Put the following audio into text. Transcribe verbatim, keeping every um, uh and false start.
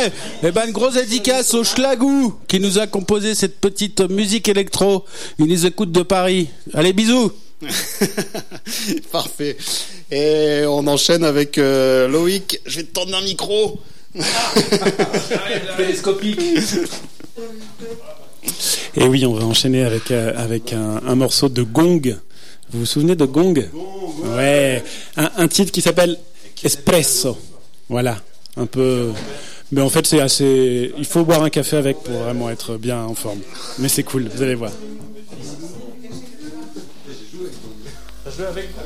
Eh ben, une grosse dédicace au Schlagou qui nous a composé cette petite musique électro. Il nous écoute de Paris. Allez, bisous. Parfait. Et on enchaîne avec euh, Loïc. Je vais te tendre un micro. Télescopique. Et oui, on va enchaîner avec, euh, avec un, un morceau de Gong. Vous vous souvenez de Gong ? Ouais. Un, un titre qui s'appelle Espresso. Voilà. Un peu. Mais en fait, c'est assez. Il faut boire un café avec pour vraiment être bien en forme. Mais c'est cool, vous allez voir.